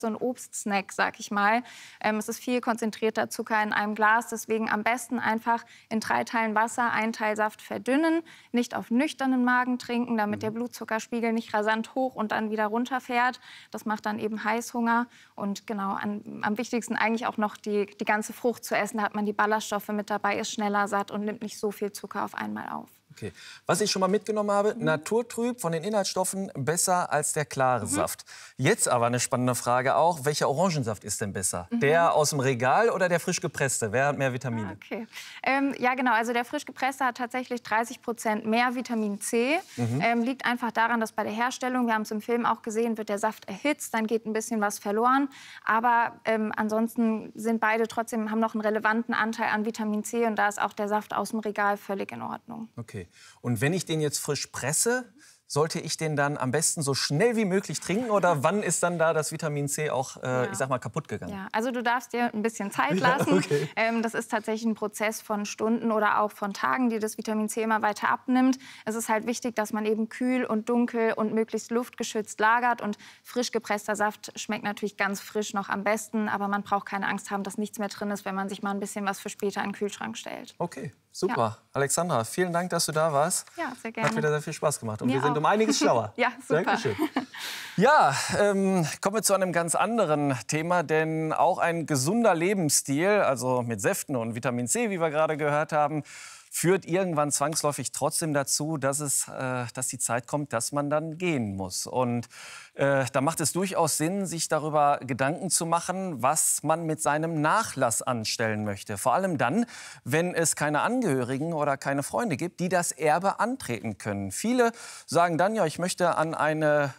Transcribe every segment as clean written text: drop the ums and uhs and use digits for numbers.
so ein Obstsnack, sag ich mal. Es ist viel konzentrierter Zucker in einem Glas, deswegen am besten einfach in 3 Teilen Wasser, 1 Teil Saft verdünnen, nicht auf nüchternen Magen trinken, damit der Blutzuckerspiegel nicht rasant hoch und dann wieder runterfährt. Das macht dann eben Heißhunger und genau, am wichtigsten eigentlich auch noch die ganze Frucht zu essen, da hat man die Ballaststoffe mit dabei, ist schneller satt und nimmt nicht so viel Zucker auf einmal auf. Okay. Was ich schon mal mitgenommen habe, naturtrüb, von den Inhaltsstoffen besser als der klare Saft. Jetzt aber eine spannende Frage auch, welcher Orangensaft ist denn besser? Der aus dem Regal oder der frisch gepresste? Wer hat mehr Vitamine? Okay. Ja, genau. Also der frisch gepresste hat tatsächlich 30% mehr Vitamin C. Liegt einfach daran, dass bei der Herstellung, wir haben es im Film auch gesehen, wird der Saft erhitzt, dann geht ein bisschen was verloren. Aber ansonsten sind beide trotzdem, haben noch einen relevanten Anteil an Vitamin C und da ist auch der Saft aus dem Regal völlig in Ordnung. Okay. Und wenn ich den jetzt frisch presse, sollte ich den dann am besten so schnell wie möglich trinken? Oder wann ist dann da das Vitamin C auch, ich sag mal, kaputt gegangen? Ja, also du darfst dir ein bisschen Zeit lassen. Okay. Das ist tatsächlich ein Prozess von Stunden oder auch von Tagen, die das Vitamin C immer weiter abnimmt. Es ist halt wichtig, dass man eben kühl und dunkel und möglichst luftgeschützt lagert. Und frisch gepresster Saft schmeckt natürlich ganz frisch noch am besten. Aber man braucht keine Angst haben, dass nichts mehr drin ist, wenn man sich mal ein bisschen was für später in den Kühlschrank stellt. Okay, super. Ja. Alexandra, vielen Dank, dass du da warst. Ja, sehr gerne. Hat wieder sehr viel Spaß gemacht. Und Mir wir sind auch. um einiges schlauer. Ja, super. Dankeschön. Ja, kommen wir zu einem ganz anderen Thema, denn auch ein gesunder Lebensstil, also mit Säften und Vitamin C, wie wir gerade gehört haben, führt irgendwann zwangsläufig trotzdem dazu, dass die Zeit kommt, dass man dann gehen muss. Und da macht es durchaus Sinn, sich darüber Gedanken zu machen, was man mit seinem Nachlass anstellen möchte. Vor allem dann, wenn es keine Angehörigen oder keine Freunde gibt, die das Erbe antreten können. Viele sagen dann, ja, ich möchte an eine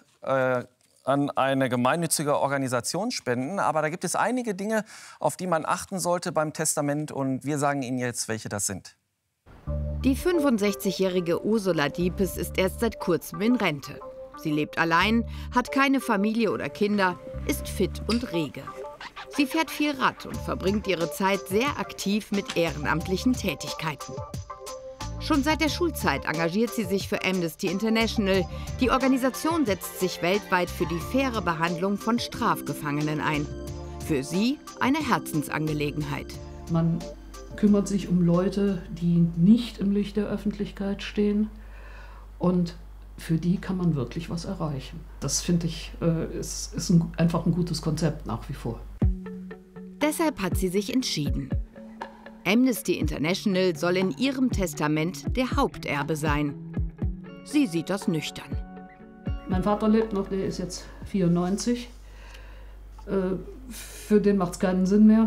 gemeinnützige Organisation spenden. Aber da gibt es einige Dinge, auf die man achten sollte beim Testament. Und wir sagen Ihnen jetzt, welche das sind. Die 65-jährige Ursula Diepes ist erst seit kurzem in Rente. Sie lebt allein, hat keine Familie oder Kinder, ist fit und rege. Sie fährt viel Rad und verbringt ihre Zeit sehr aktiv mit ehrenamtlichen Tätigkeiten. Schon seit der Schulzeit engagiert sie sich für Amnesty International. Die Organisation setzt sich weltweit für die faire Behandlung von Strafgefangenen ein. Für sie eine Herzensangelegenheit. Man kümmert sich um Leute, die nicht im Licht der Öffentlichkeit stehen. Und für die kann man wirklich was erreichen. Das finde ich ist einfach ein gutes Konzept nach wie vor. Deshalb hat sie sich entschieden. Amnesty International soll in ihrem Testament der Haupterbe sein. Sie sieht das nüchtern. Mein Vater lebt noch, der ist jetzt 94. Für den macht es keinen Sinn mehr.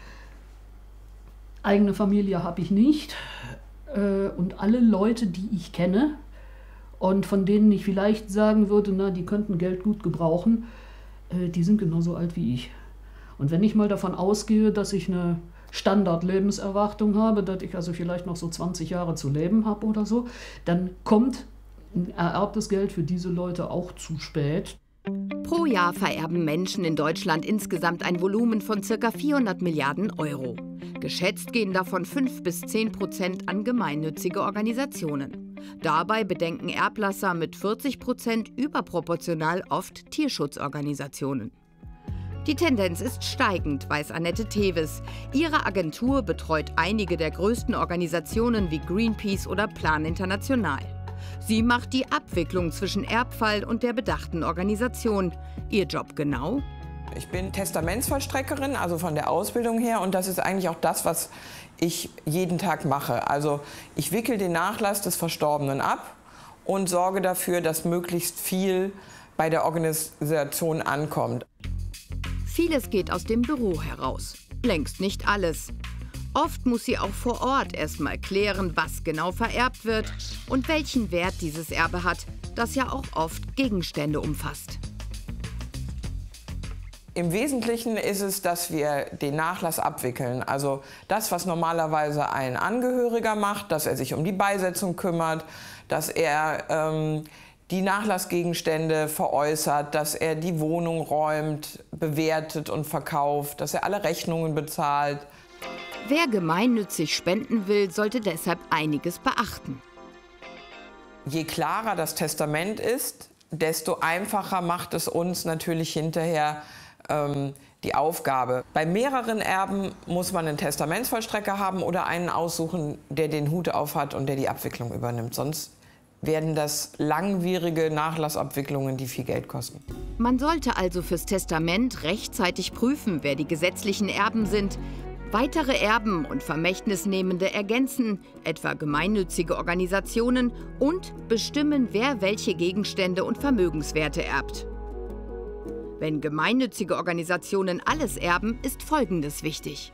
Eigene Familie habe ich nicht. Und alle Leute, die ich kenne und von denen ich vielleicht sagen würde, na, die könnten Geld gut gebrauchen, die sind genauso alt wie ich. Und wenn ich mal davon ausgehe, dass ich eine Standardlebenserwartung habe, dass ich also vielleicht noch so 20 Jahre zu leben habe oder so, dann kommt ein ererbtes Geld für diese Leute auch zu spät. Pro Jahr vererben Menschen in Deutschland insgesamt ein Volumen von ca. 400 Milliarden Euro. Geschätzt gehen davon 5 bis 10% an gemeinnützige Organisationen. Dabei bedenken Erblasser mit 40% überproportional oft Tierschutzorganisationen. Die Tendenz ist steigend, weiß Annette Teves. Ihre Agentur betreut einige der größten Organisationen wie Greenpeace oder Plan International. Sie macht die Abwicklung zwischen Erbfall und der bedachten Organisation. Ihr Job genau? Ich bin Testamentsvollstreckerin, also von der Ausbildung her. Und das ist eigentlich auch das, was ich jeden Tag mache. Also ich wickel den Nachlass des Verstorbenen ab und sorge dafür, dass möglichst viel bei der Organisation ankommt. Vieles geht aus dem Büro heraus. Längst nicht alles. Oft muss sie auch vor Ort erst mal klären, was genau vererbt wird und welchen Wert dieses Erbe hat, das ja auch oft Gegenstände umfasst. Im Wesentlichen ist es, dass wir den Nachlass abwickeln. Also das, was normalerweise ein Angehöriger macht, dass er sich um die Beisetzung kümmert, dass er die Nachlassgegenstände veräußert, dass er die Wohnung räumt, bewertet und verkauft, dass er alle Rechnungen bezahlt. Wer gemeinnützig spenden will, sollte deshalb einiges beachten. Je klarer das Testament ist, desto einfacher macht es uns natürlich hinterher, die Aufgabe. Bei mehreren Erben muss man einen Testamentsvollstrecker haben oder einen aussuchen, der den Hut auf hat und der die Abwicklung übernimmt. Sonst werden das langwierige Nachlassabwicklungen, die viel Geld kosten. Man sollte also fürs Testament rechtzeitig prüfen, wer die gesetzlichen Erben sind. Weitere Erben und Vermächtnisnehmende ergänzen, etwa gemeinnützige Organisationen, und bestimmen, wer welche Gegenstände und Vermögenswerte erbt. Wenn gemeinnützige Organisationen alles erben, ist Folgendes wichtig.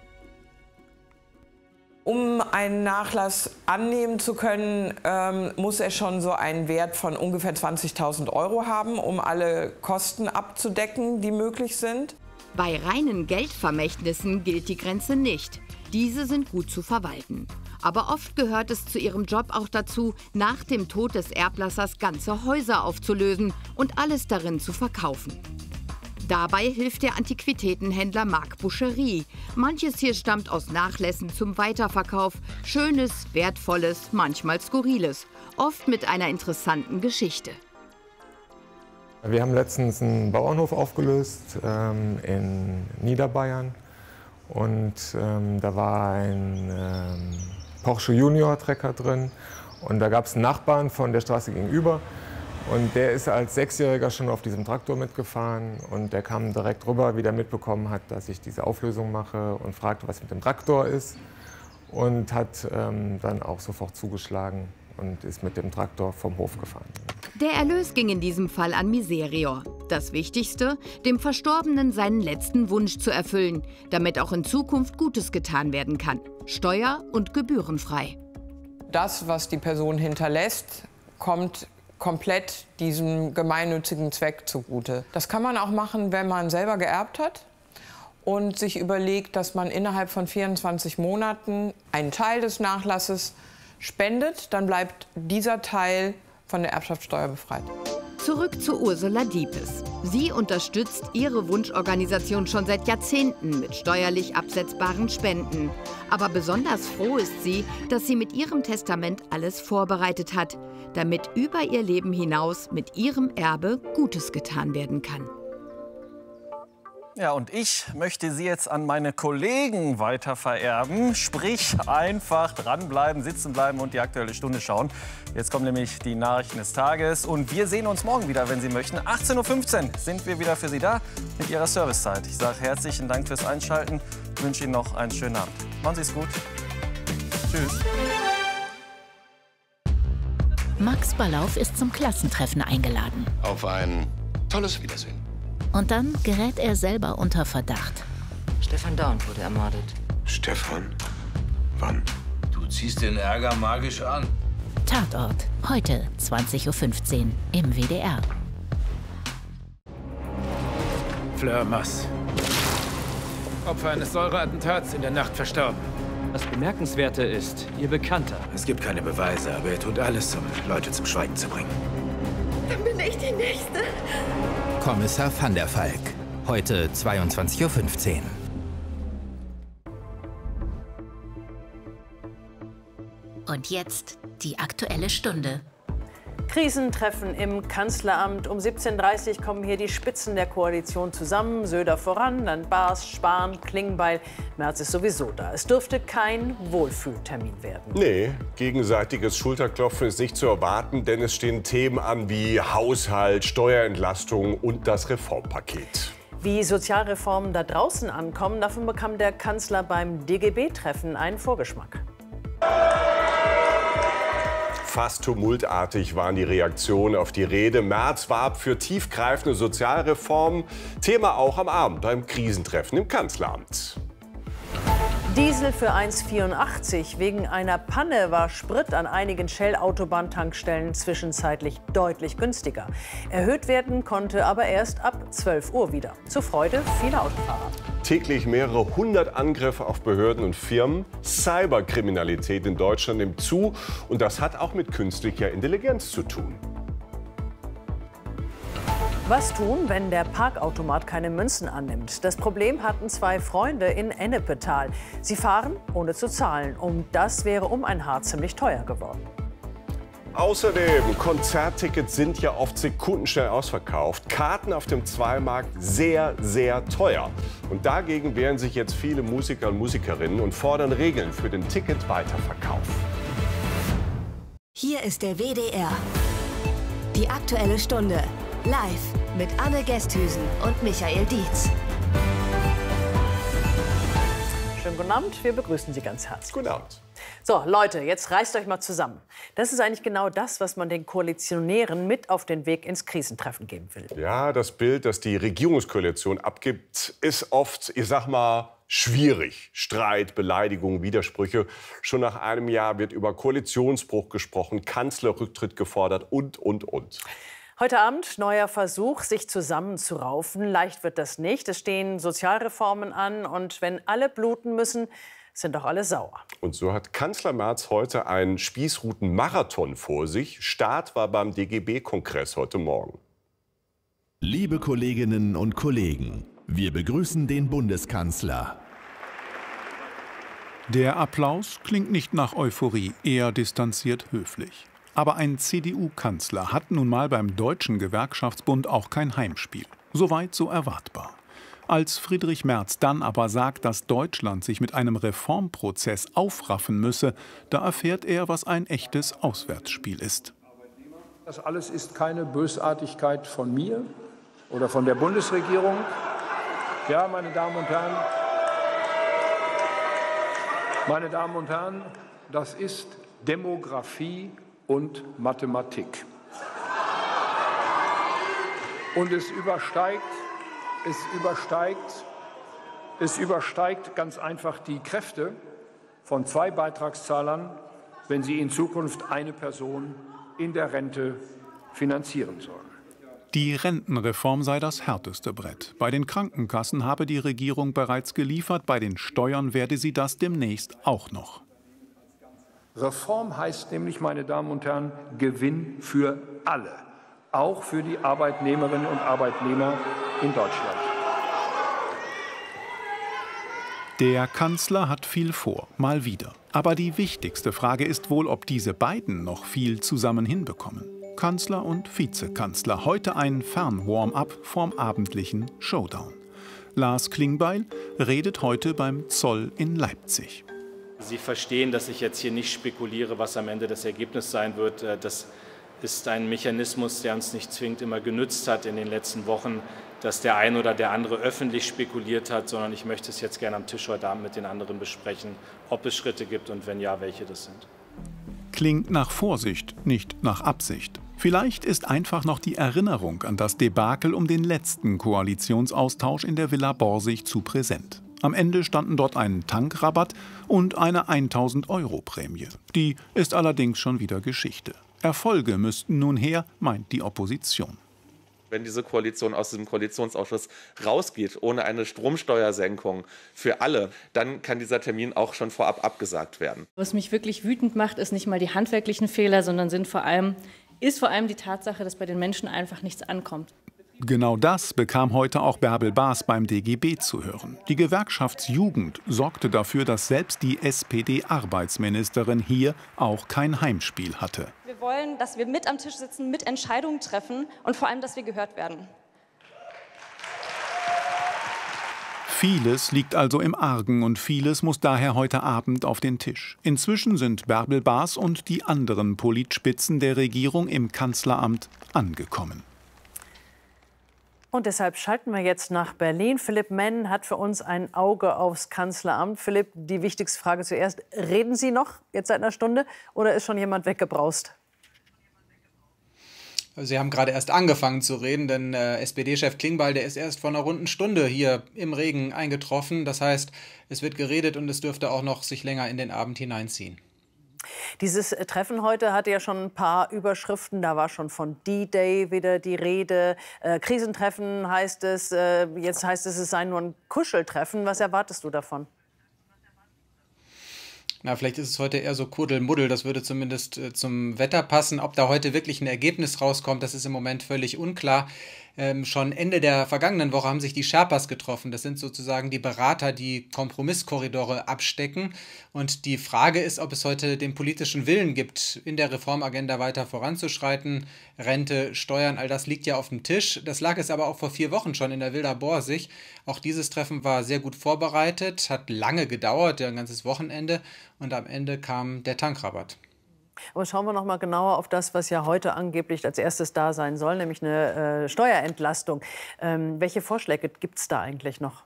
Um einen Nachlass annehmen zu können, muss er schon so einen Wert von ungefähr 20.000 € haben, um alle Kosten abzudecken, die möglich sind. Bei reinen Geldvermächtnissen gilt die Grenze nicht. Diese sind gut zu verwalten. Aber oft gehört es zu ihrem Job auch dazu, nach dem Tod des Erblassers ganze Häuser aufzulösen und alles darin zu verkaufen. Dabei hilft der Antiquitätenhändler Marc Boucherie. Manches hier stammt aus Nachlässen zum Weiterverkauf. Schönes, Wertvolles, manchmal Skurriles. Oft mit einer interessanten Geschichte. Wir haben letztens einen Bauernhof aufgelöst in Niederbayern. Und da war ein Porsche Junior Trecker drin. Und da gab es einen Nachbarn von der Straße gegenüber. Und der ist als Sechsjähriger schon auf diesem Traktor mitgefahren. Und der kam direkt rüber, wie der mitbekommen hat, dass ich diese Auflösung mache, und fragte, was mit dem Traktor ist. Und hat dann auch sofort zugeschlagen und ist mit dem Traktor vom Hof gefahren. Der Erlös ging in diesem Fall an Miserior. Das Wichtigste, dem Verstorbenen seinen letzten Wunsch zu erfüllen, damit auch in Zukunft Gutes getan werden kann. Steuer- und gebührenfrei. Das, was die Person hinterlässt, kommt komplett diesem gemeinnützigen Zweck zugute. Das kann man auch machen, wenn man selber geerbt hat und sich überlegt, dass man innerhalb von 24 Monaten einen Teil des Nachlasses spendet. Dann bleibt dieser Teil von der Erbschaftssteuer befreit. Zurück zu Ursula Diepes. Sie unterstützt ihre Wunschorganisation schon seit Jahrzehnten mit steuerlich absetzbaren Spenden. Aber besonders froh ist sie, dass sie mit ihrem Testament alles vorbereitet hat, damit über ihr Leben hinaus mit ihrem Erbe Gutes getan werden kann. Ja, und ich möchte Sie jetzt an meine Kollegen weiter vererben. Sprich, einfach dranbleiben, sitzen bleiben und die Aktuelle Stunde schauen. Jetzt kommen nämlich die Nachrichten des Tages. Und wir sehen uns morgen wieder, wenn Sie möchten. 18:15 Uhr sind wir wieder für Sie da mit Ihrer Servicezeit. Ich sage herzlichen Dank fürs Einschalten. Ich wünsche Ihnen noch einen schönen Abend. Machen Sie es gut. Tschüss. Max Ballauf ist zum Klassentreffen eingeladen. Auf ein tolles Wiedersehen. Und dann gerät er selber unter Verdacht. Stefan Daun wurde ermordet. Stefan? Wann? Du ziehst den Ärger magisch an. Tatort, heute 20:15 Uhr im WDR. Fleur Mass. Opfer eines Säureattentats in der Nacht verstorben. Das Bemerkenswerte ist, ihr Bekannter. Es gibt keine Beweise, aber er tut alles, um Leute zum Schweigen zu bringen. Dann bin ich die Nächste. Kommissar van der Valk, heute 22:15 Uhr. Und jetzt die Aktuelle Stunde. Krisentreffen im Kanzleramt. Um 17:30 Uhr kommen hier die Spitzen der Koalition zusammen. Söder voran, dann Baas, Spahn, Klingbeil. Merz ist sowieso da. Es dürfte kein Wohlfühltermin werden. Nee, gegenseitiges Schulterklopfen ist nicht zu erwarten, denn es stehen Themen an wie Haushalt, Steuerentlastung und das Reformpaket. Wie Sozialreformen da draußen ankommen, davon bekam der Kanzler beim DGB-Treffen einen Vorgeschmack. Fast tumultartig waren die Reaktionen auf die Rede. Merz warb für tiefgreifende Sozialreformen. Thema auch am Abend beim Krisentreffen im Kanzleramt. Diesel für 1,84. Wegen einer Panne war Sprit an einigen Shell-Autobahntankstellen zwischenzeitlich deutlich günstiger. Erhöht werden konnte aber erst ab 12 Uhr wieder. Zur Freude vieler Autofahrer. Täglich mehrere hundert Angriffe auf Behörden und Firmen. Cyberkriminalität in Deutschland nimmt zu. Und das hat auch mit künstlicher Intelligenz zu tun. Was tun, wenn der Parkautomat keine Münzen annimmt? Das Problem hatten zwei Freunde in Ennepetal. Sie fahren, ohne zu zahlen. Und das wäre um ein Haar ziemlich teuer geworden. Außerdem, Konzerttickets sind ja oft sekundenschnell ausverkauft. Karten auf dem Zweimarkt sehr, sehr teuer. Und dagegen wehren sich jetzt viele Musiker und Musikerinnen und fordern Regeln für den Ticketweiterverkauf. Hier ist der WDR. Die Aktuelle Stunde. Live mit Anne Gesthüsen und Michael Dietz. Schönen guten Abend, wir begrüßen Sie ganz herzlich. Guten Abend. So, Leute, jetzt reißt euch mal zusammen. Das ist eigentlich genau das, was man den Koalitionären mit auf den Weg ins Krisentreffen geben will. Ja, das Bild, das die Regierungskoalition abgibt, ist oft, ich sag mal, schwierig. Streit, Beleidigungen, Widersprüche. Schon nach einem Jahr wird über Koalitionsbruch gesprochen, Kanzlerrücktritt gefordert und. Heute Abend neuer Versuch, sich zusammenzuraufen. Leicht wird das nicht. Es stehen Sozialreformen an. Und wenn alle bluten müssen, sind doch alle sauer. Und so hat Kanzler Merz heute einen Spießrutenmarathon vor sich. Start war beim DGB-Kongress heute Morgen. Liebe Kolleginnen und Kollegen, wir begrüßen den Bundeskanzler. Der Applaus klingt nicht nach Euphorie, eher distanziert höflich. Aber ein CDU-Kanzler hat nun mal beim Deutschen Gewerkschaftsbund auch kein Heimspiel. Soweit so erwartbar. Als Friedrich Merz dann aber sagt, dass Deutschland sich mit einem Reformprozess aufraffen müsse, da erfährt er, was ein echtes Auswärtsspiel ist. Das alles ist keine Bösartigkeit von mir oder von der Bundesregierung. Ja, meine Damen und Herren, das ist Demografie und Mathematik. Und es übersteigt ganz einfach die Kräfte von 2 Beitragszahlern, wenn sie in Zukunft eine Person in der Rente finanzieren sollen. Die Rentenreform sei das härteste Brett. Bei den Krankenkassen habe die Regierung bereits geliefert, bei den Steuern werde sie das demnächst auch noch. Reform heißt nämlich, meine Damen und Herren, Gewinn für alle. Auch für die Arbeitnehmerinnen und Arbeitnehmer in Deutschland. Der Kanzler hat viel vor, mal wieder. Aber die wichtigste Frage ist wohl, ob diese beiden noch viel zusammen hinbekommen. Kanzler und Vizekanzler, heute ein Fern-Warm-up vorm abendlichen Showdown. Lars Klingbeil redet heute beim Zoll in Leipzig. Sie verstehen, dass ich jetzt hier nicht spekuliere, was am Ende das Ergebnis sein wird. Das ist ein Mechanismus, der uns nicht zwingend immer genützt hat in den letzten Wochen, dass der eine oder der andere öffentlich spekuliert hat, sondern ich möchte es jetzt gerne am Tisch heute Abend mit den anderen besprechen, ob es Schritte gibt und wenn ja, welche das sind. Klingt nach Vorsicht, nicht nach Absicht. Vielleicht ist einfach noch die Erinnerung an das Debakel um den letzten Koalitionsaustausch in der Villa Borsig zu präsent. Am Ende standen dort ein Tankrabatt und eine 1.000-Euro-Prämie. Die ist allerdings schon wieder Geschichte. Erfolge müssten nun her, meint die Opposition. Wenn diese Koalition aus diesem Koalitionsausschuss rausgeht, ohne eine Stromsteuersenkung für alle, dann kann dieser Termin auch schon vorab abgesagt werden. Was mich wirklich wütend macht, ist nicht mal die handwerklichen Fehler, sondern ist vor allem die Tatsache, dass bei den Menschen einfach nichts ankommt. Genau das bekam heute auch Bärbel Baas beim DGB zu hören. Die Gewerkschaftsjugend sorgte dafür, dass selbst die SPD-Arbeitsministerin hier auch kein Heimspiel hatte. Wir wollen, dass wir mit am Tisch sitzen, mit Entscheidungen treffen und vor allem, dass wir gehört werden. Vieles liegt also im Argen und vieles muss daher heute Abend auf den Tisch. Inzwischen sind Bärbel Baas und die anderen Politspitzen der Regierung im Kanzleramt angekommen. Und deshalb schalten wir jetzt nach Berlin. Philipp Menn hat für uns ein Auge aufs Kanzleramt. Philipp, die wichtigste Frage zuerst. Reden Sie noch jetzt seit einer Stunde oder ist schon jemand weggebraust? Sie haben gerade erst angefangen zu reden, denn SPD-Chef Klingbeil, der ist erst vor einer runden Stunde hier im Regen eingetroffen. Das heißt, es wird geredet und es dürfte auch noch sich länger in den Abend hineinziehen. Dieses Treffen heute hatte ja schon ein paar Überschriften. Da war schon von D-Day wieder die Rede. Krisentreffen heißt es. Jetzt heißt es, es sei nur ein Kuscheltreffen. Was erwartest du davon? Na, vielleicht ist es heute eher so Kuddelmuddel. Das würde zumindest zum Wetter passen. Ob da heute wirklich ein Ergebnis rauskommt, das ist im Moment völlig unklar. Schon Ende der vergangenen Woche haben sich die Sherpas getroffen. Das sind sozusagen die Berater, die Kompromisskorridore abstecken. Und die Frage ist, ob es heute den politischen Willen gibt, in der Reformagenda weiter voranzuschreiten. Rente, Steuern, all das liegt ja auf dem Tisch. Das lag es aber auch vor 4 Wochen schon in der Villa Borsig. Auch dieses Treffen war sehr gut vorbereitet, hat lange gedauert, ein ganzes Wochenende. Und am Ende kam der Tankrabatt. Aber schauen wir noch mal genauer auf das, was ja heute angeblich als erstes da sein soll, nämlich eine Steuerentlastung. Welche Vorschläge gibt es da eigentlich noch?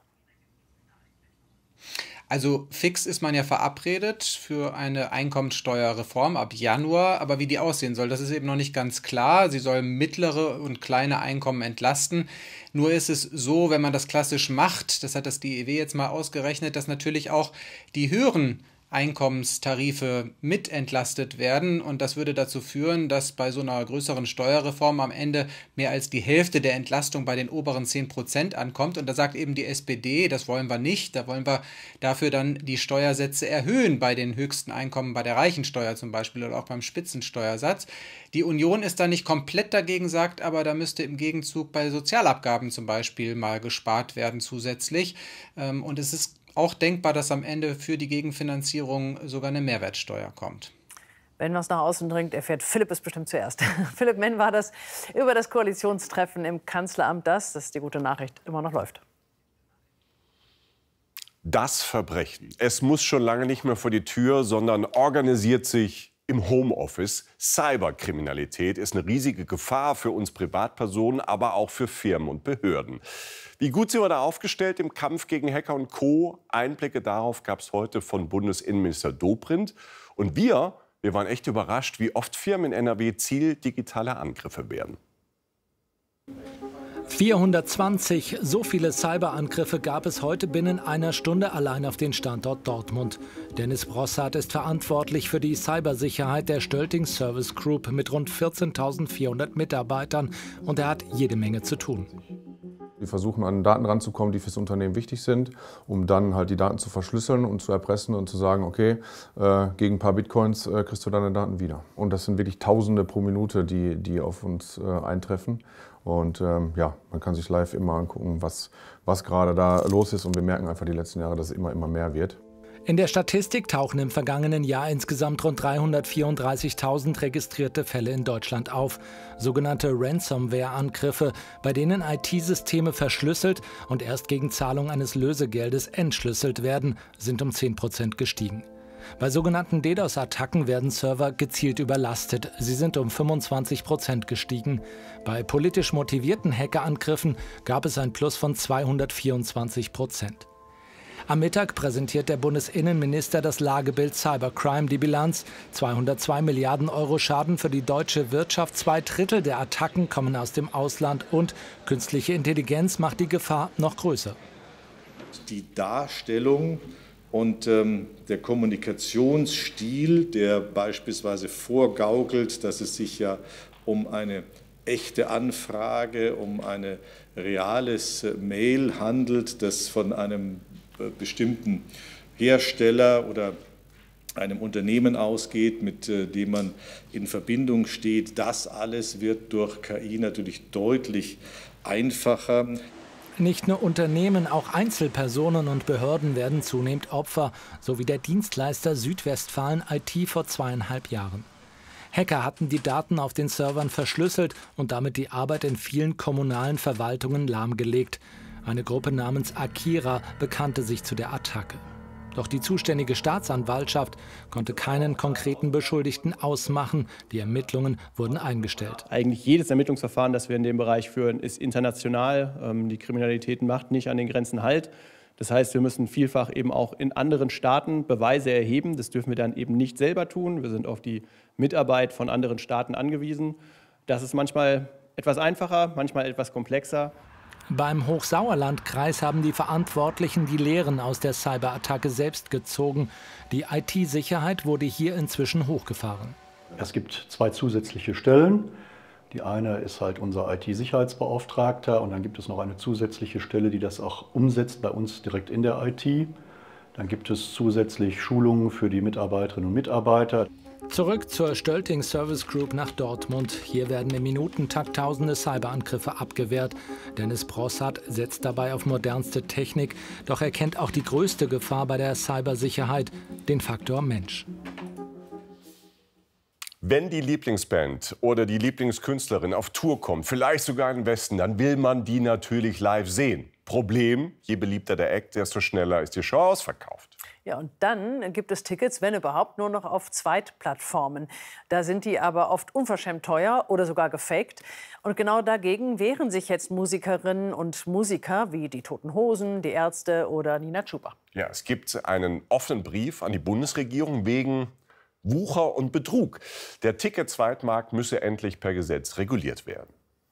Also fix ist man ja verabredet für eine Einkommensteuerreform ab Januar, aber wie die aussehen soll, das ist eben noch nicht ganz klar. Sie soll mittlere und kleine Einkommen entlasten. Nur ist es so, wenn man das klassisch macht, das hat das DIW jetzt mal ausgerechnet, dass natürlich auch die höheren Einkommenstarife mit entlastet werden und das würde dazu führen, dass bei so einer größeren Steuerreform am Ende mehr als die Hälfte der Entlastung bei den oberen 10% ankommt und da sagt eben die SPD, das wollen wir nicht, da wollen wir dafür dann die Steuersätze erhöhen bei den höchsten Einkommen, bei der Reichensteuer zum Beispiel oder auch beim Spitzensteuersatz. Die Union ist da nicht komplett dagegen, sagt aber, da müsste im Gegenzug bei Sozialabgaben zum Beispiel mal gespart werden zusätzlich und es ist auch denkbar, dass am Ende für die Gegenfinanzierung sogar eine Mehrwertsteuer kommt. Wenn was nach außen dringt, erfährt Philipp es bestimmt zuerst. Philipp Menn war das über das Koalitionstreffen im Kanzleramt, das ist die gute Nachricht, immer noch läuft. Das Verbrechen. Es muss schon lange nicht mehr vor die Tür, sondern organisiert sich im Homeoffice. Cyberkriminalität ist eine riesige Gefahr für uns Privatpersonen, aber auch für Firmen und Behörden. Wie gut sind wir da aufgestellt im Kampf gegen Hacker und Co.? Einblicke darauf gab es heute von Bundesinnenminister Dobrindt. Und wir waren echt überrascht, wie oft Firmen in NRW Ziel digitaler Angriffe werden. 420, so viele Cyberangriffe gab es heute binnen einer Stunde allein auf den Standort Dortmund. Dennis Brossart ist verantwortlich für die Cybersicherheit der Stölting Service Group mit rund 14.400 Mitarbeitern und er hat jede Menge zu tun. Wir versuchen an Daten ranzukommen, die fürs Unternehmen wichtig sind, um dann halt die Daten zu verschlüsseln und zu erpressen und zu sagen, okay, gegen ein paar Bitcoins kriegst du deine Daten wieder. Und das sind wirklich Tausende pro Minute, die auf uns eintreffen. Und ja, man kann sich live immer angucken, was gerade da los ist. Und wir merken einfach die letzten Jahre, dass es immer mehr wird. In der Statistik tauchen im vergangenen Jahr insgesamt rund 334.000 registrierte Fälle in Deutschland auf. Sogenannte Ransomware-Angriffe, bei denen IT-Systeme verschlüsselt und erst gegen Zahlung eines Lösegeldes entschlüsselt werden, sind um 10% gestiegen. Bei sogenannten DDoS-Attacken werden Server gezielt überlastet. Sie sind um 25% gestiegen. Bei politisch motivierten Hackerangriffen gab es ein Plus von 224%. Am Mittag präsentiert der Bundesinnenminister das Lagebild Cybercrime, die Bilanz. 202 Milliarden Euro Schaden für die deutsche Wirtschaft, 2/3 der Attacken kommen aus dem Ausland und künstliche Intelligenz macht die Gefahr noch größer. Die Darstellung und der Kommunikationsstil, der beispielsweise vorgaukelt, dass es sich ja um eine echte Anfrage, um ein reales Mail handelt, das von einem bestimmten Hersteller oder einem Unternehmen ausgeht, mit dem man in Verbindung steht. Das alles wird durch KI natürlich deutlich einfacher. Nicht nur Unternehmen, auch Einzelpersonen und Behörden werden zunehmend Opfer, so wie der Dienstleister Südwestfalen IT vor 2,5 Jahren. Hacker hatten die Daten auf den Servern verschlüsselt und damit die Arbeit in vielen kommunalen Verwaltungen lahmgelegt. Eine Gruppe namens Akira bekannte sich zu der Attacke. Doch die zuständige Staatsanwaltschaft konnte keinen konkreten Beschuldigten ausmachen. Die Ermittlungen wurden eingestellt. Eigentlich jedes Ermittlungsverfahren, das wir in dem Bereich führen, ist international. Die Kriminalität macht nicht an den Grenzen Halt. Das heißt, wir müssen vielfach eben auch in anderen Staaten Beweise erheben. Das dürfen wir dann eben nicht selber tun. Wir sind auf die Mitarbeit von anderen Staaten angewiesen. Das ist manchmal etwas einfacher, manchmal etwas komplexer. Beim Hochsauerlandkreis haben die Verantwortlichen die Lehren aus der Cyberattacke selbst gezogen. Die IT-Sicherheit wurde hier inzwischen hochgefahren. Es gibt 2 zusätzliche Stellen. Die eine ist halt unser IT-Sicherheitsbeauftragter und dann gibt es noch eine zusätzliche Stelle, die das auch umsetzt bei uns direkt in der IT. Dann gibt es zusätzlich Schulungen für die Mitarbeiterinnen und Mitarbeiter. Zurück zur Stölting Service Group nach Dortmund. Hier werden im Minutentakt tausende Cyberangriffe abgewehrt. Dennis Brossard setzt dabei auf modernste Technik, doch er kennt auch die größte Gefahr bei der Cybersicherheit, den Faktor Mensch. Wenn die Lieblingsband oder die Lieblingskünstlerin auf Tour kommt, vielleicht sogar in den Westen, dann will man die natürlich live sehen. Problem, je beliebter der Act, desto schneller ist die Show ausverkauft. Ja, und dann gibt es Tickets, wenn überhaupt, nur noch auf Zweitplattformen. Da sind die aber oft unverschämt teuer oder sogar gefaked. Und genau dagegen wehren sich jetzt Musikerinnen und Musiker wie die Toten Hosen, die Ärzte oder Nina Chuba. Ja, es gibt einen offenen Brief an die Bundesregierung wegen Wucher und Betrug. Der Ticket-Zweitmarkt müsse endlich per Gesetz reguliert werden.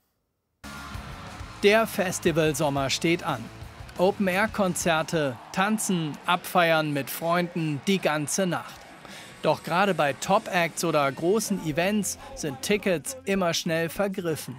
Der Festivalsommer steht an. Open-Air-Konzerte, tanzen, abfeiern mit Freunden die ganze Nacht. Doch gerade bei Top-Acts oder großen Events sind Tickets immer schnell vergriffen.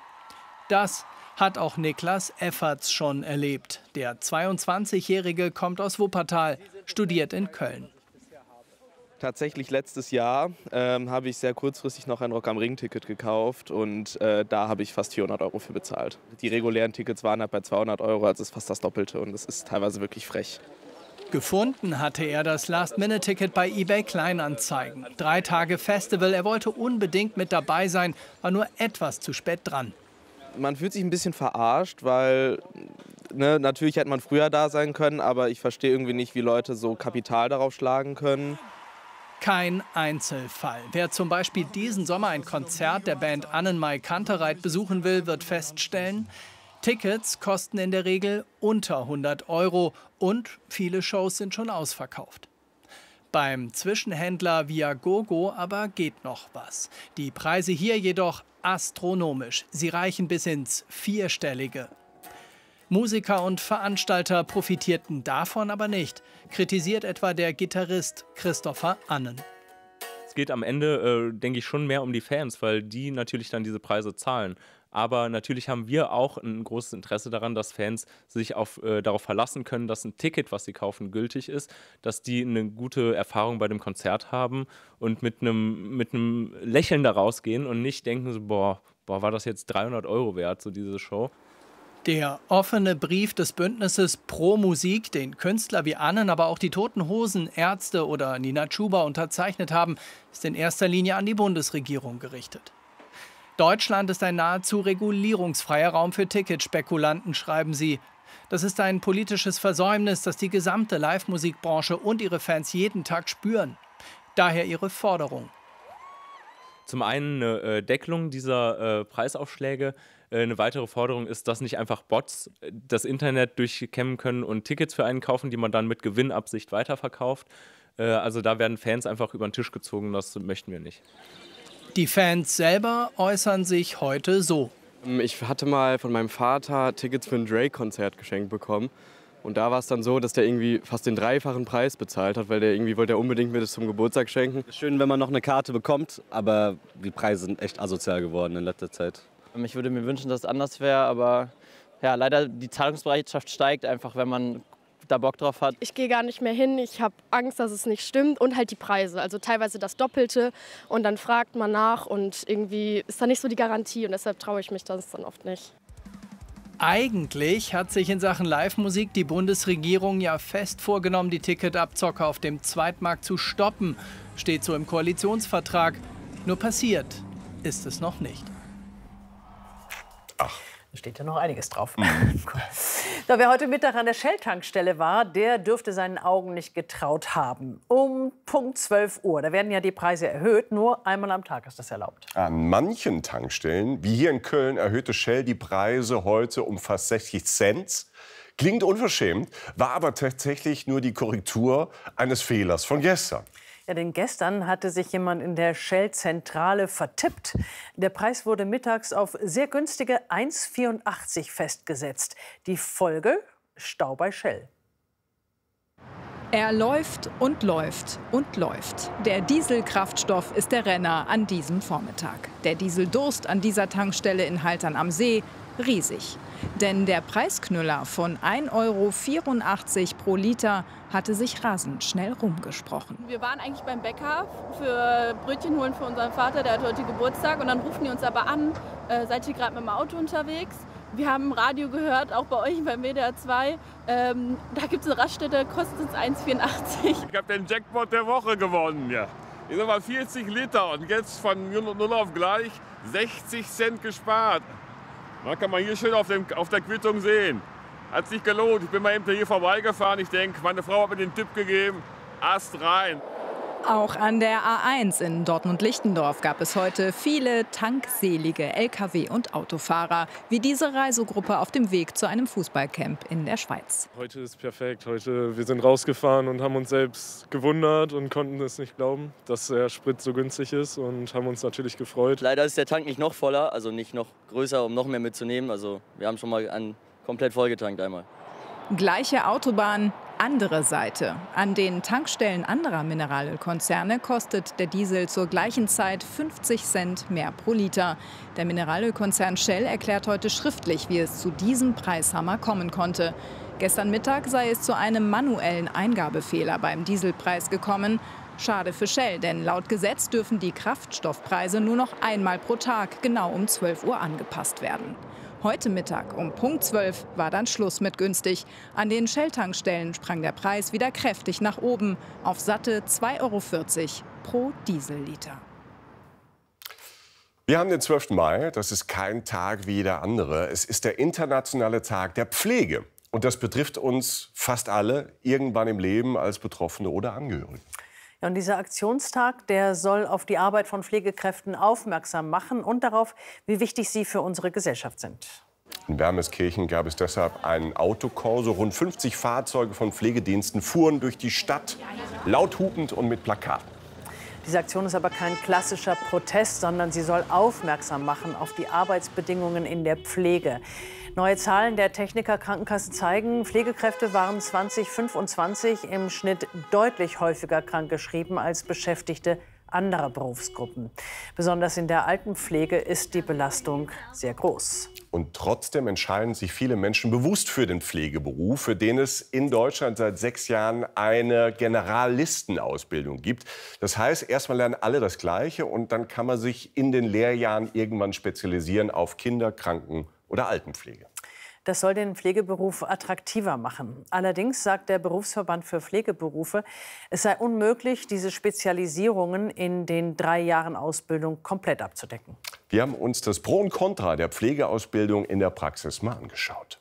Das hat auch Niklas Efferts schon erlebt. Der 22-Jährige kommt aus Wuppertal, studiert in Köln. Tatsächlich letztes Jahr habe ich sehr kurzfristig noch ein Rock am Ring-Ticket gekauft und da habe ich fast 400 € für bezahlt. Die regulären Tickets waren halt bei 200 €, also ist fast das Doppelte und das ist teilweise wirklich frech. Gefunden hatte er das Last-Minute-Ticket bei eBay Kleinanzeigen. 3 Tage Festival, er wollte unbedingt mit dabei sein, war nur etwas zu spät dran. Man fühlt sich ein bisschen verarscht, weil natürlich hätte man früher da sein können, aber ich verstehe irgendwie nicht, wie Leute so Kapital darauf schlagen können. Kein Einzelfall. Wer zum Beispiel diesen Sommer ein Konzert der Band Annenmai Kantereit besuchen will, wird feststellen, Tickets kosten in der Regel unter 100 € und viele Shows sind schon ausverkauft. Beim Zwischenhändler Viagogo aber geht noch was. Die Preise hier jedoch astronomisch. Sie reichen bis ins Vierstellige. Musiker und Veranstalter profitierten davon aber nicht, kritisiert etwa der Gitarrist Christopher Annen. Es geht am Ende, denke ich, schon mehr um die Fans, weil die natürlich dann diese Preise zahlen. Aber natürlich haben wir auch ein großes Interesse daran, dass Fans sich darauf verlassen können, dass ein Ticket, was sie kaufen, gültig ist, dass die eine gute Erfahrung bei dem Konzert haben und mit einem Lächeln da rausgehen und nicht denken so, boah, war das jetzt 300 € wert, so diese Show. Der offene Brief des Bündnisses Pro Musik, den Künstler wie Annen, aber auch die Toten Hosen, Ärzte oder Nina Chuba unterzeichnet haben, ist in erster Linie an die Bundesregierung gerichtet. Deutschland ist ein nahezu regulierungsfreier Raum für Ticketspekulanten, schreiben sie. Das ist ein politisches Versäumnis, das die gesamte Live-Musikbranche und ihre Fans jeden Tag spüren. Daher ihre Forderung. Zum einen eine Deckelung dieser Preisaufschläge. Eine weitere Forderung ist, dass nicht einfach Bots das Internet durchkämmen können und Tickets für einen kaufen, die man dann mit Gewinnabsicht weiterverkauft. Also da werden Fans einfach über den Tisch gezogen, das möchten wir nicht. Die Fans selber äußern sich heute so. Ich hatte mal von meinem Vater Tickets für ein Drake-Konzert geschenkt bekommen. Und da war es dann so, dass der irgendwie fast den 3-fachen Preis bezahlt hat, weil der irgendwie wollte er unbedingt mir das zum Geburtstag schenken. Schön, wenn man noch eine Karte bekommt, aber die Preise sind echt asozial geworden in letzter Zeit. Ich würde mir wünschen, dass es anders wäre, aber ja, leider die Zahlungsbereitschaft steigt einfach, wenn man da Bock drauf hat. Ich gehe gar nicht mehr hin, ich habe Angst, dass es nicht stimmt und halt die Preise, also teilweise das Doppelte und dann fragt man nach und irgendwie ist da nicht so die Garantie und deshalb traue ich mich das dann oft nicht. Eigentlich hat sich in Sachen Live-Musik die Bundesregierung ja fest vorgenommen, die Ticketabzocke auf dem Zweitmarkt zu stoppen. Steht so im Koalitionsvertrag. Nur passiert ist es noch nicht. Ach. Da steht ja noch einiges drauf. So, wer heute Mittag an der Shell-Tankstelle war, der dürfte seinen Augen nicht getraut haben. Um Punkt 12 Uhr, da werden ja die Preise erhöht, nur einmal am Tag ist das erlaubt. An manchen Tankstellen, wie hier in Köln, erhöhte Shell die Preise heute um fast 60 Cent. Klingt unverschämt, war aber tatsächlich nur die Korrektur eines Fehlers von gestern. Ja, denn gestern hatte sich jemand in der Shell-Zentrale vertippt. Der Preis wurde mittags auf sehr günstige 1,84 festgesetzt. Die Folge? Stau bei Shell. Er läuft und läuft und läuft. Der Dieselkraftstoff ist der Renner an diesem Vormittag. Der Dieseldurst an dieser Tankstelle in Haltern am See riesig. Denn der Preisknüller von 1,84 € pro Liter hatte sich rasend schnell rumgesprochen. Wir waren eigentlich beim Bäcker für Brötchen holen für unseren Vater, der hat heute Geburtstag. Und dann rufen die uns aber an, seid ihr gerade mit dem Auto unterwegs? Wir haben im Radio gehört, auch bei euch beim WDR 2, da gibt es eine Raststätte, kostet es 1,84 €. Ich habe den Jackpot der Woche gewonnen, ja. Ich sag mal 40 Liter und jetzt von 0 auf gleich 60 Cent gespart. Da kann man hier schön auf der Quittung sehen. Hat sich gelohnt. Ich bin mal eben hier vorbeigefahren. Ich denke, meine Frau hat mir den Tipp gegeben, Ast rein. Auch an der A1 in Dortmund-Lichtendorf gab es heute viele tankselige Lkw- und Autofahrer, wie diese Reisegruppe auf dem Weg zu einem Fußballcamp in der Schweiz. Heute ist perfekt. Wir sind rausgefahren und haben uns selbst gewundert und konnten es nicht glauben, dass der Sprit so günstig ist und haben uns natürlich gefreut. Leider ist der Tank nicht noch voller, also nicht noch größer, um noch mehr mitzunehmen. Also wir haben schon mal komplett vollgetankt einmal. Gleiche Autobahn, andere Seite. An den Tankstellen anderer Mineralölkonzerne kostet der Diesel zur gleichen Zeit 50 Cent mehr pro Liter. Der Mineralölkonzern Shell erklärt heute schriftlich, wie es zu diesem Preishammer kommen konnte. Gestern Mittag sei es zu einem manuellen Eingabefehler beim Dieselpreis gekommen. Schade für Shell, denn laut Gesetz dürfen die Kraftstoffpreise nur noch einmal pro Tag, genau um 12 Uhr, angepasst werden. Heute Mittag um Punkt 12 war dann Schluss mit günstig. An den Shell-Tankstellen sprang der Preis wieder kräftig nach oben auf satte 2,40 € pro Dieselliter. Wir haben den 12. Mai, das ist kein Tag wie jeder andere. Es ist der internationale Tag der Pflege. Und das betrifft uns fast alle irgendwann im Leben als Betroffene oder Angehörige. Ja, und dieser Aktionstag, der soll auf die Arbeit von Pflegekräften aufmerksam machen und darauf, wie wichtig sie für unsere Gesellschaft sind. In Wermeskirchen gab es deshalb einen Autokorso. Rund 50 Fahrzeuge von Pflegediensten fuhren durch die Stadt, laut hupend und mit Plakaten. Diese Aktion ist aber kein klassischer Protest, sondern sie soll aufmerksam machen auf die Arbeitsbedingungen in der Pflege. Neue Zahlen der Techniker Krankenkasse zeigen, Pflegekräfte waren 2025 im Schnitt deutlich häufiger krankgeschrieben als Beschäftigte anderer Berufsgruppen. Besonders in der Altenpflege ist die Belastung sehr groß. Und trotzdem entscheiden sich viele Menschen bewusst für den Pflegeberuf, für den es in Deutschland seit 6 Jahren eine Generalistenausbildung gibt. Das heißt, erstmal lernen alle das Gleiche und dann kann man sich in den Lehrjahren irgendwann spezialisieren auf Kinder-, Kranken- oder Altenpflege. Das soll den Pflegeberuf attraktiver machen. Allerdings sagt der Berufsverband für Pflegeberufe, es sei unmöglich, diese Spezialisierungen in den 3 Jahren Ausbildung komplett abzudecken. Wir haben uns das Pro und Contra der Pflegeausbildung in der Praxis mal angeschaut.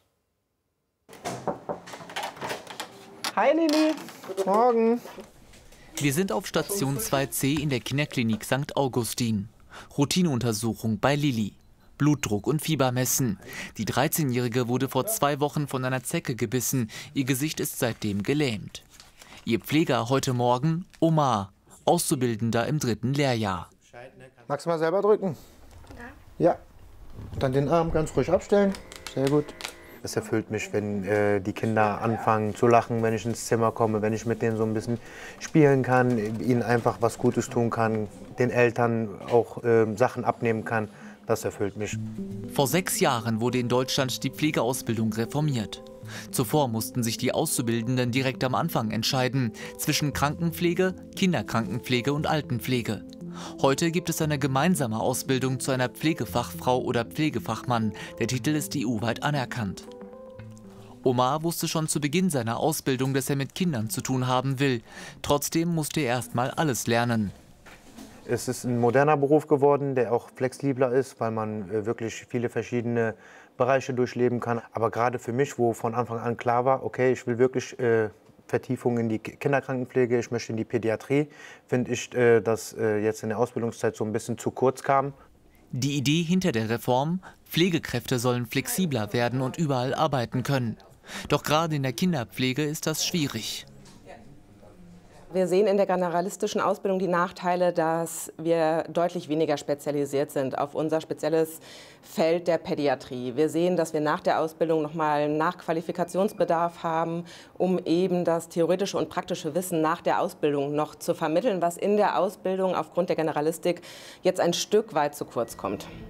Hi Lili, guten Morgen. Wir sind auf Station 2C in der Kinderklinik St. Augustin. Routineuntersuchung bei Lili. Blutdruck und Fieber messen. Die 13-Jährige wurde vor 2 Wochen von einer Zecke gebissen. Ihr Gesicht ist seitdem gelähmt. Ihr Pfleger heute Morgen Omar, Auszubildender im 3. Lehrjahr. Magst du mal selber drücken? Ja. Dann den Arm ganz ruhig abstellen. Sehr gut. Es erfüllt mich, wenn die Kinder anfangen zu lachen, wenn ich ins Zimmer komme, wenn ich mit denen so ein bisschen spielen kann, ihnen einfach was Gutes tun kann, den Eltern auch Sachen abnehmen kann. Das erfüllt mich. Vor 6 Jahren wurde in Deutschland die Pflegeausbildung reformiert. Zuvor mussten sich die Auszubildenden direkt am Anfang entscheiden zwischen Krankenpflege, Kinderkrankenpflege und Altenpflege. Heute gibt es eine gemeinsame Ausbildung zu einer Pflegefachfrau oder Pflegefachmann. Der Titel ist EU-weit anerkannt. Omar wusste schon zu Beginn seiner Ausbildung, dass er mit Kindern zu tun haben will. Trotzdem musste er erst mal alles lernen. Es ist ein moderner Beruf geworden, der auch flexibler ist, weil man wirklich viele verschiedene Bereiche durchleben kann. Aber gerade für mich, wo von Anfang an klar war, okay, ich will wirklich Vertiefung in die Kinderkrankenpflege, ich möchte in die Pädiatrie, finde ich, dass jetzt in der Ausbildungszeit so ein bisschen zu kurz kam. Die Idee hinter der Reform: Pflegekräfte sollen flexibler werden und überall arbeiten können. Doch gerade in der Kinderpflege ist das schwierig. Wir sehen in der generalistischen Ausbildung die Nachteile, dass wir deutlich weniger spezialisiert sind auf unser spezielles Feld der Pädiatrie. Wir sehen, dass wir nach der Ausbildung nochmal einen Nachqualifikationsbedarf haben, um eben das theoretische und praktische Wissen nach der Ausbildung noch zu vermitteln, was in der Ausbildung aufgrund der Generalistik jetzt ein Stück weit zu kurz kommt.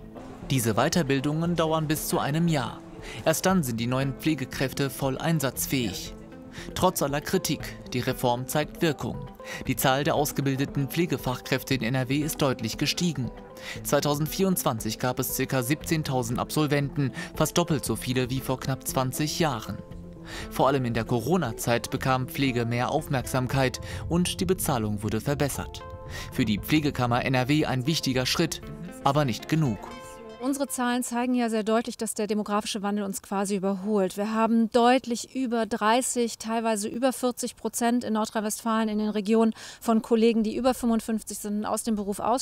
Diese Weiterbildungen dauern bis zu einem Jahr. Erst dann sind die neuen Pflegekräfte voll einsatzfähig. Trotz aller Kritik, die Reform zeigt Wirkung. Die Zahl der ausgebildeten Pflegefachkräfte in NRW ist deutlich gestiegen. 2024 gab es ca. 17.000 Absolventen, fast doppelt so viele wie vor knapp 20 Jahren. Vor allem in der Corona-Zeit bekam Pflege mehr Aufmerksamkeit und die Bezahlung wurde verbessert. Für die Pflegekammer NRW ein wichtiger Schritt, aber nicht genug. Unsere Zahlen zeigen ja sehr deutlich, dass der demografische Wandel uns quasi überholt. Wir haben deutlich über 30, teilweise über 40% in Nordrhein-Westfalen in den Regionen von Kollegen, die über 55 sind und aus dem Beruf aussteigen.